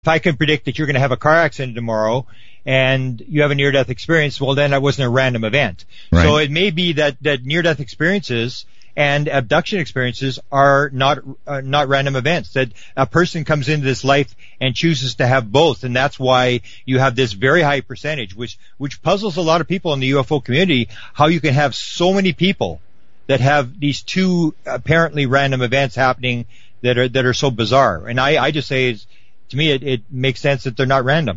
if I can predict that you're going to have a car accident tomorrow and you have a near-death experience, well, then that wasn't a random event. Right. So it may be that near-death experiences and abduction experiences are not random events, that a person comes into this life and chooses to have both. And that's why you have this very high percentage, which puzzles a lot of people in the UFO community, how you can have so many people that have these two apparently random events happening that are so bizarre. And I just say, to me, it makes sense that they're not random.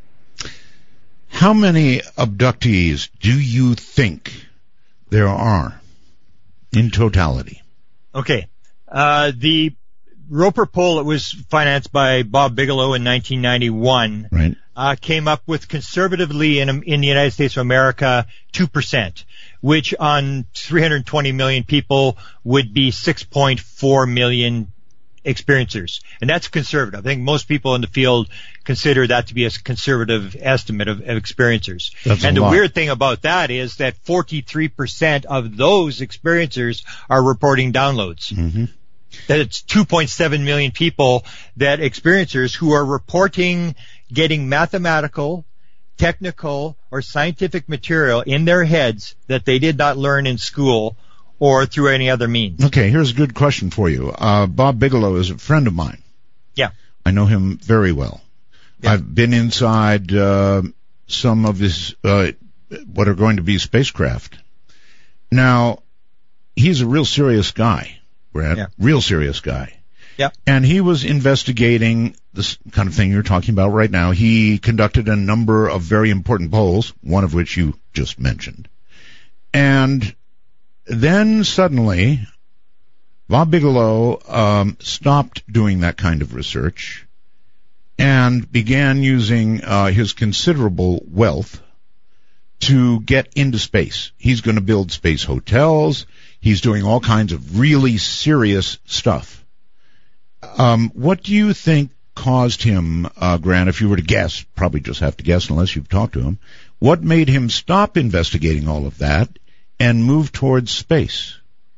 How many abductees do you think there are in totality? Okay. The Roper poll that was financed by Bob Bigelow in 1991 right. Came up with conservatively in the United States of America 2%, which on 320 million people would be 6.4 million experiencers. And that's conservative. I think most people in the field consider that to be a conservative estimate of experiencers. And the weird thing about that is that 43% of those experiencers are reporting downloads. Mm-hmm. That it's 2.7 million people, that experiencers who are reporting getting mathematical, technical, or scientific material in their heads that they did not learn in school or through any other means. Okay, here's a good question for you. Bob Bigelow is a friend of mine. Yeah. I know him very well. Yeah. I've been inside some of his what are going to be spacecraft. Now, he's a real serious guy, Brad. Yeah. Real serious guy. Yeah. And he was investigating this kind of thing you're talking about right now. He conducted a number of very important polls, one of which you just mentioned. And then suddenly, Bob Bigelow stopped doing that kind of research and began using his considerable wealth to get into space. He's going to build space hotels. He's doing all kinds of really serious stuff. What do you think caused him, Grant, if you were to guess, probably just have to guess unless you've talked to him, what made him stop investigating all of that and move towards space?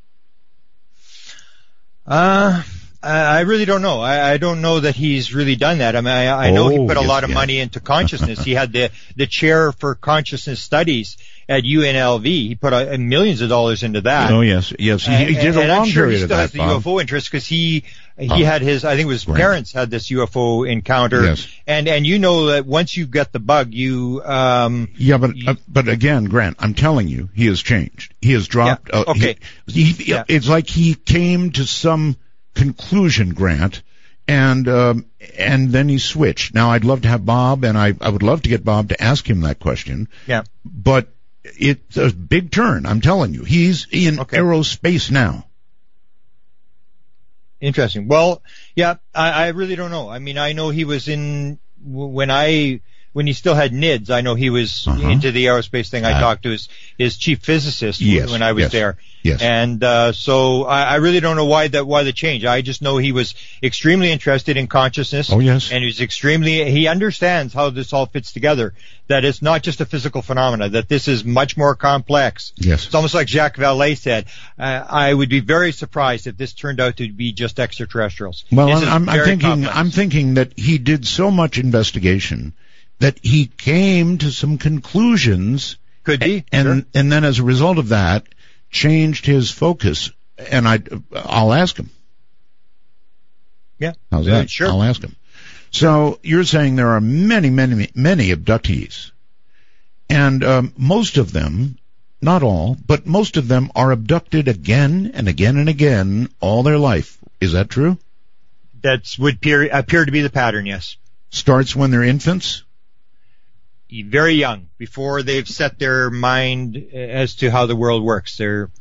I really don't know. I don't know that he's really done that. I mean, I know he put a lot of money into consciousness. He had the chair for consciousness studies at UNLV. He put millions of dollars into that. Oh, yes. He did a long period of that, Bob. And I'm sure he still has the UFO interest because he had his, I think it was parents had this UFO encounter. Yes. And you know that once you get the bug, you... but again, Grant, I'm telling you, he has changed. He has dropped... Yeah. Okay. It's like he came to some conclusion, Grant, and then he switched. Now, I'd love to have Bob, and I would love to get Bob to ask him that question. Yeah. But it's a big turn, I'm telling you. He's in aerospace now. Interesting. Well, yeah, I really don't know. I mean, I know he was in, when he still had NIDS, I know he was into the aerospace thing. I talked to his chief physicist when I was there. Yes. And so I really don't know why the change. I just know he was extremely interested in consciousness. Oh, yes. And he understands how this all fits together, that it's not just a physical phenomena, that this is much more complex. Yes. It's almost like Jacques Vallée said, I would be very surprised if this turned out to be just extraterrestrials. Well, I'm thinking that he did so much investigation that he came to some conclusions. Could be. And then as a result of that, changed his focus. And I'll ask him. Yeah. How's that? Sure. I'll ask him. So you're saying there are many, many, many abductees. And most of them, not all, but most of them are abducted again and again and again all their life. Is that true? That would appear to be the pattern, yes. Starts when they're infants? Very young, before they've set their mind as to how the world works.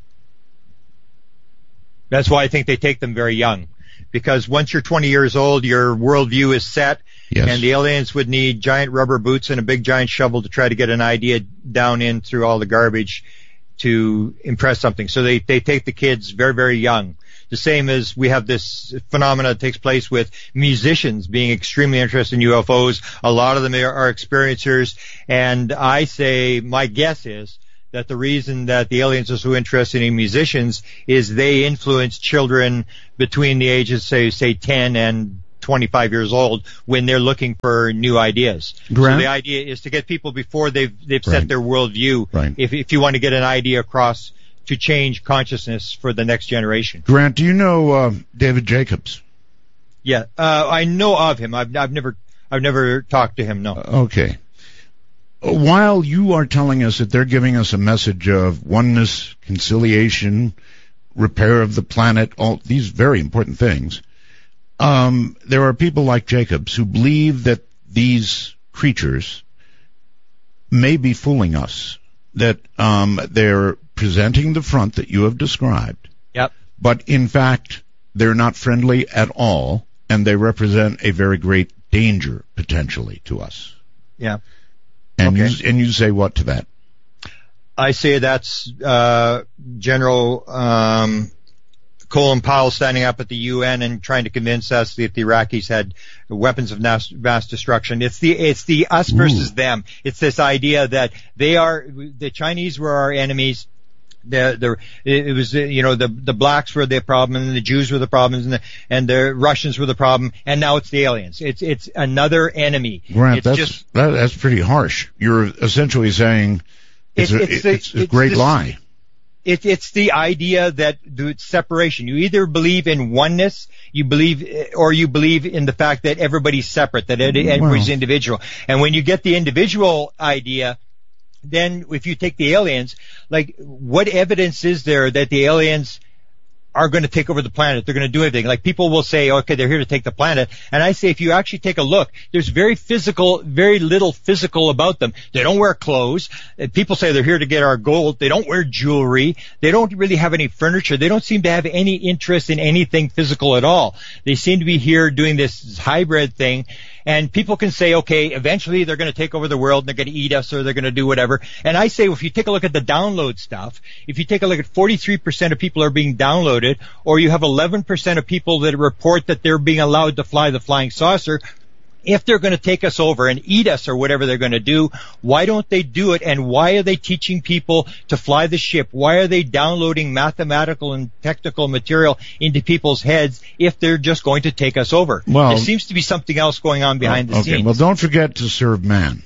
That's why I think they take them very young. Because once you're 20 years old, your worldview is set, and the aliens would need giant rubber boots and a big giant shovel to try to get an idea down in through all the garbage to impress something. So they take the kids very, very young. The same as we have this phenomena that takes place with musicians being extremely interested in UFOs. A lot of them are experiencers, and I say my guess is that the reason that the aliens are so interested in musicians is they influence children between the ages, say 10 and 25 years old when they're looking for new ideas. Grant? So the idea is to get people before they've set their worldview. Right. If you want to get an idea across to change consciousness for the next generation. Grant, do you know David Jacobs? Yeah, I know of him. I've never talked to him. No. Okay. While you are telling us that they're giving us a message of oneness, conciliation, repair of the planet, all these very important things, there are people like Jacobs who believe that these creatures may be fooling us, that they're presenting the front that you have described. Yep. But in fact, they're not friendly at all, and they represent a very great danger potentially to us. Yeah. And okay. you say what to that? I say that's General Colin Powell standing up at the UN and trying to convince us that the Iraqis had weapons of mass destruction. It's the us versus them. It's this idea that the Chinese were our enemies. It was the blacks were the problem, and the Jews were the problems, and the Russians were the problem, and now it's the aliens. It's another enemy. Grant, that's pretty harsh. You're essentially saying it's a great lie. It's the idea that the separation. You either believe in oneness, or you believe in the fact that everybody's separate, that everybody's individual. And when you get the individual idea, then if you take the aliens, like, what evidence is there that the aliens are going to take over the planet? They're going to do everything. Like, people will say, okay, they're here to take the planet. And I say, if you actually take a look, there's very little physical about them. They don't wear clothes. People say they're here to get our gold. They don't wear jewelry. They don't really have any furniture. They don't seem to have any interest in anything physical at all. They seem to be here doing this hybrid thing. And people can say, okay, eventually they're going to take over the world and they're going to eat us or they're going to do whatever. And I say, well, if you take a look at the download stuff, if you take a look at 43% of people are being downloaded, or you have 11% of people that report that they're being allowed to fly the flying saucer, if they're going to take us over and eat us or whatever they're going to do, why don't they do it? And why are they teaching people to fly the ship? Why are they downloading mathematical and technical material into people's heads if they're just going to take us over? Well, there seems to be something else going on behind the scenes. Well, don't forget to serve man.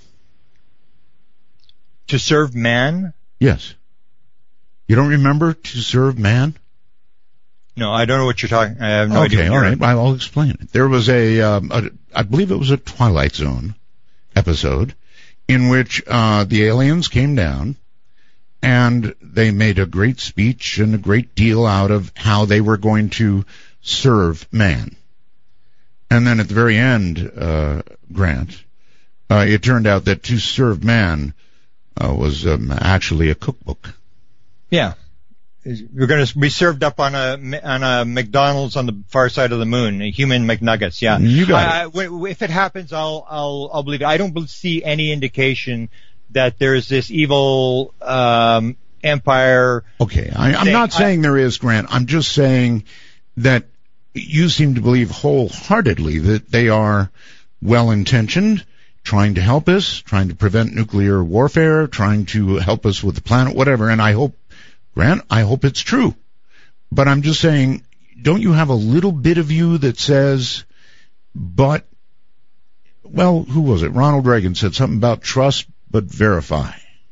To serve man? Yes. You don't remember to serve man? No, I don't know what you're talking. I have no idea. Okay, all right. I'll explain it. There was I believe it was a Twilight Zone episode in which the aliens came down and they made a great speech and a great deal out of how they were going to serve man. And then at the very end, Grant, it turned out that to serve man was actually a cookbook. Yeah. We're going to be served up on a McDonald's on the far side of the moon, human McNuggets. Yeah, you got it. If it happens, I'll believe it. I don't see any indication that there's this evil empire. Okay, I'm not saying there is, Grant. I'm just saying that you seem to believe wholeheartedly that they are well-intentioned, trying to help us, trying to prevent nuclear warfare, trying to help us with the planet, whatever. And I hope, Grant, it's true. But I'm just saying, don't you have a little bit of you that says, but, well, who was it? Ronald Reagan said something about trust but verify.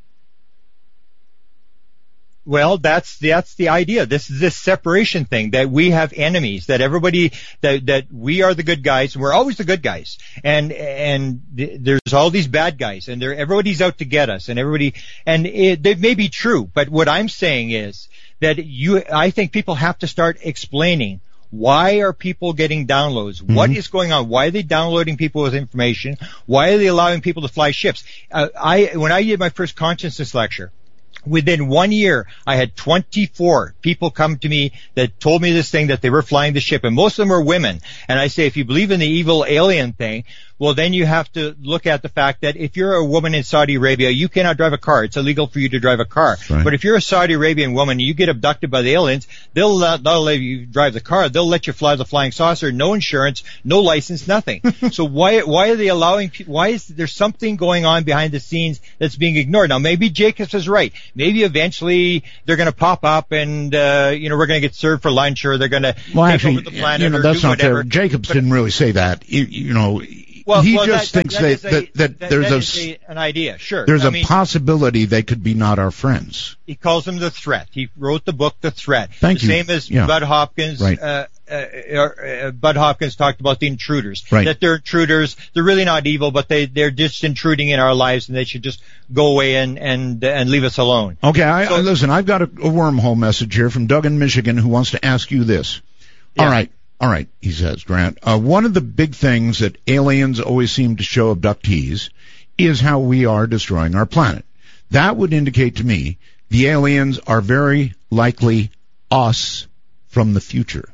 Well, that's the idea. This is this separation thing, that we have enemies, that everybody, that we are the good guys, and we're always the good guys. And there's all these bad guys, and everybody's out to get us, and they may be true, but what I'm saying is that I think people have to start explaining, why are people getting downloads? Mm-hmm. What is going on? Why are they downloading people with information? Why are they allowing people to fly ships? When I did my first consciousness lecture, within 1 year, I had 24 people come to me that told me this thing, that they were flying the ship, and most of them were women. And I say, if you believe in the evil alien thing, well, then you have to look at the fact that if you're a woman in Saudi Arabia, you cannot drive a car. It's illegal for you to drive a car. Right. But if you're a Saudi Arabian woman and you get abducted by the aliens, they'll not let you drive the car. They'll let you fly the flying saucer, no insurance, no license, nothing. So why are they allowing, why is there something going on behind the scenes that's being ignored? Now, maybe Jacobs is right. maybe eventually they're going to pop up and, we're going to get served for lunch, or they're going to take over the planet, or that's do not whatever. fair. Jacobs didn't really say that. He just thinks that there's an idea. Sure. There's a possibility they could be not our friends. He calls them the threat. He wrote the book, The Threat. Thank you. Same as Bud Hopkins. Right. Bud Hopkins talked about the intruders. Right. That they're intruders. They're really not evil, but they're just intruding in our lives, and they should just go away and leave us alone. Okay. Listen, I've got a wormhole message here from Doug in Michigan who wants to ask you this. Yeah. All right, he says, Grant, one of the big things that aliens always seem to show abductees is how we are destroying our planet. That would indicate to me the aliens are very likely us from the future.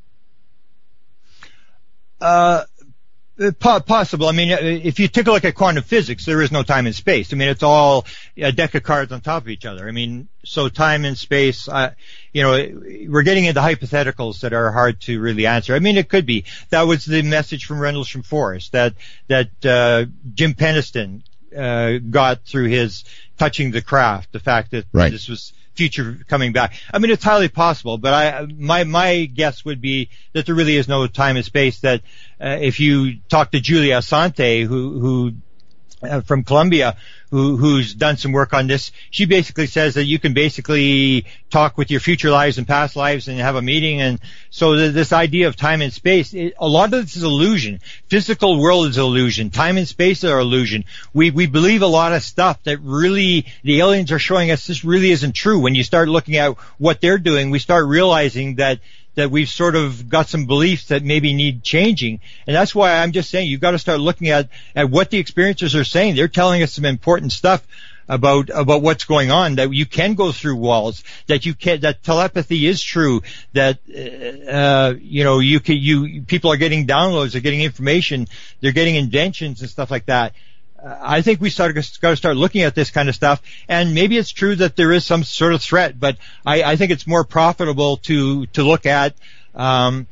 Possible. I mean, if you take a look at quantum physics, there is no time and space. I mean, it's all a deck of cards on top of each other. I mean, so time and space, we're getting into hypotheticals that are hard to really answer. I mean, it could be. That was the message from Rendlesham Forest that Jim Penniston got through his Touching the Craft, the fact that this was future coming back. I mean, it's highly possible, but my guess would be that there really is no time and space. That if you talk to Julia Asante, who from Columbia, who's done some work on this, she basically says that you can basically talk with your future lives and past lives and have a meeting. And so this idea of time and space, a lot of this is illusion. Physical world is illusion. Time and space are illusion. We believe a lot of stuff that really the aliens are showing us this really isn't true. When you start looking at what they're doing, we start realizing that we've sort of got some beliefs that maybe need changing. And that's why I'm just saying you've got to start looking at what the experiencers are saying. They're telling us some important stuff about what's going on, that you can go through walls, that telepathy is true, that, people are getting downloads, they're getting information, they're getting inventions and stuff like that. I think we got to start looking at this kind of stuff, and maybe it's true that there is some sort of threat, but I think it's more profitable to look at what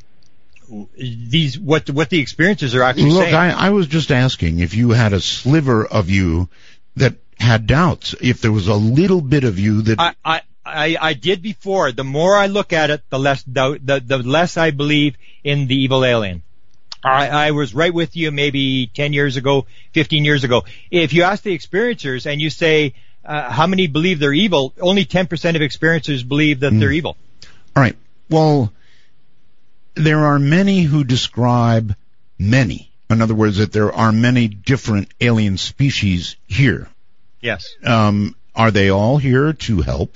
the experiences are actually saying. Look, I was just asking if you had a sliver of you that had doubts, if there was a little bit of you that I did before. The more I look at it, the less doubt, the less I believe in the evil alien. I was right with you maybe 10 years ago, 15 years ago. If you ask the experiencers and you say, how many believe they're evil, only 10% of experiencers believe that they're evil. All right. Well, there are many who describe many. In other words, that there are many different alien species here. Yes. Are they all here to help?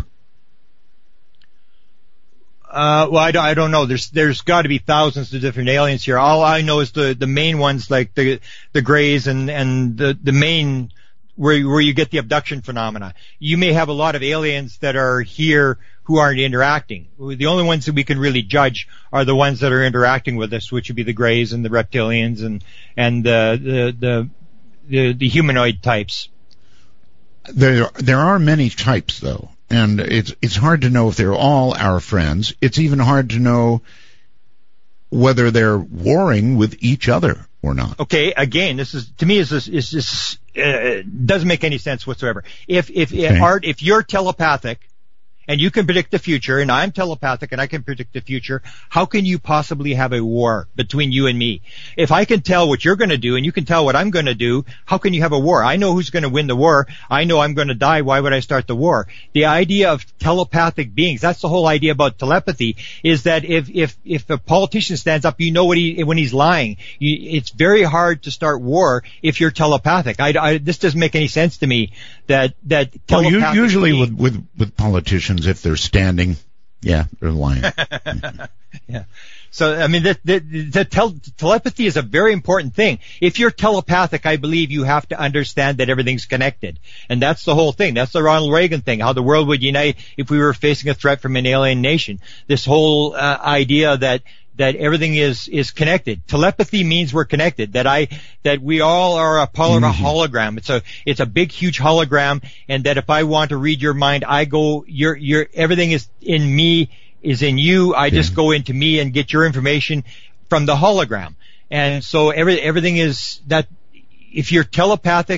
Well, I don't know. There's got to be thousands of different aliens here. All I know is the main ones, like the Greys and the main where you get the abduction phenomena. You may have a lot of aliens that are here who aren't interacting. The only ones that we can really judge are the ones that are interacting with us, which would be the Greys and the reptilians and the humanoid types. There are many types, though. And it's hard to know if they're all our friends. It's even hard to know whether they're warring with each other or not. Okay, again, this is, to me, doesn't make any sense whatsoever. If you're telepathic and you can predict the future, and I'm telepathic and I can predict the future, how can you possibly have a war between you and me? If I can tell what you're going to do and you can tell what I'm going to do, how can you have a war? I know who's going to win the war. I know I'm going to die. Why would I start the war? The idea of telepathic beings, that's the whole idea about telepathy, is that if a politician stands up, you know when he's lying. It's very hard to start war if you're telepathic. This doesn't make any sense to me that telepathic well, usually with politicians, if they're standing, yeah, they're lying. Yeah. So, I mean, telepathy is a very important thing. If you're telepathic, I believe you have to understand that everything's connected. And that's the whole thing. That's the Ronald Reagan thing, how the world would unite if we were facing a threat from an alien nation. This whole idea that everything is connected. Telepathy means we're connected, that we all are a part of a hologram. It's a big, huge hologram, and that if I want to read your mind, I go, everything is in me, is in you. I just go into me and get your information from the hologram. And so everything is that, if you're telepathic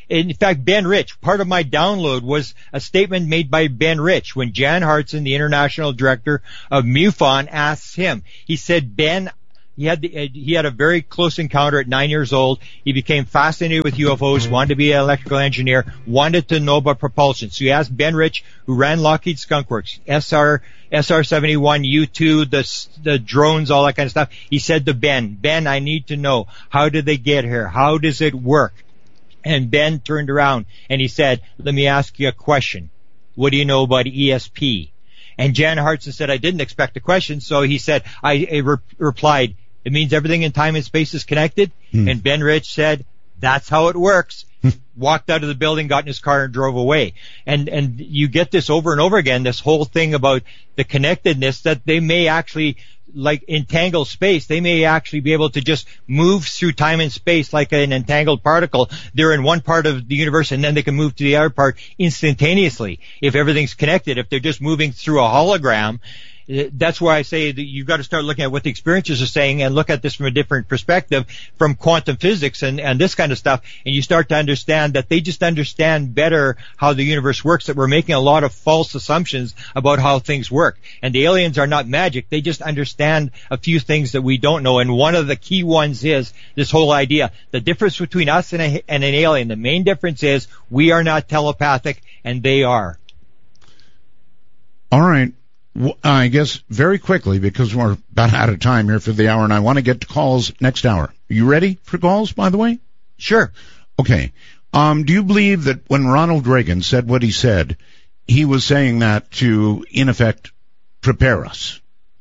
In fact, Ben Rich, part of my download was a statement made by Ben Rich when Jan Hartson, the international director of MUFON, asks him. He said, Ben, he had a very close encounter at 9 years old. He became fascinated with UFOs, wanted to be an electrical engineer, wanted to know about propulsion. So he asked Ben Rich, who ran Lockheed Skunk Works, SR-71, U-2, the drones, all that kind of stuff. He said to Ben, I need to know, how did they get here? How does it work? And Ben turned around and he said, let me ask you a question. What do you know about ESP? And Jan Hartson said, I didn't expect a question. So he said, I replied, it means everything in time and space is connected. And Ben Rich said, that's how it works. Walked out of the building, got in his car and drove away. And you get this over and over again, this whole thing about the connectedness, that they may actually, like entangled space, they may actually be able to just move through time and space like an entangled particle. They're in one part of the universe and then they can move to the other part instantaneously if everything's connected. If they're just moving through a hologram, that's why I say that you've got to start looking at what the experiencers are saying and look at this from a different perspective, from quantum physics and this kind of stuff. And you start to understand that they just understand better how the universe works, that we're making a lot of false assumptions about how things work. And the aliens are not magic. They just understand a few things that we don't know. And one of the key ones is this whole idea. The difference between us and an alien, the main difference is we are not telepathic and they are. All right. I guess very quickly, because we're about out of time here for the hour, and I want to get to calls next hour. Are you ready for calls, by the way? Sure. Okay. Do you believe that when Ronald Reagan said what he said, he was saying that to, in effect, prepare us?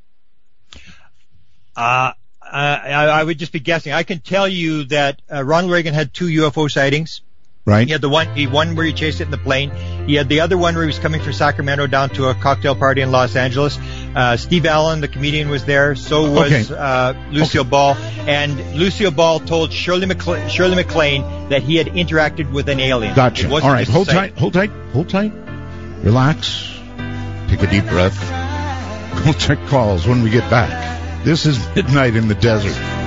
I would just be guessing. I can tell you that Ronald Reagan had 2 UFO sightings. Right. He had the one where he chased it in the plane. He had the other one where he was coming from Sacramento down to a cocktail party in Los Angeles. Steve Allen, the comedian, was there. So was Lucille Ball. And Lucille Ball told Shirley MacLaine that he had interacted with an alien. Gotcha. All right. Hold tight. Relax. Take a deep breath. We'll take calls when we get back. This is Midnight in the Desert.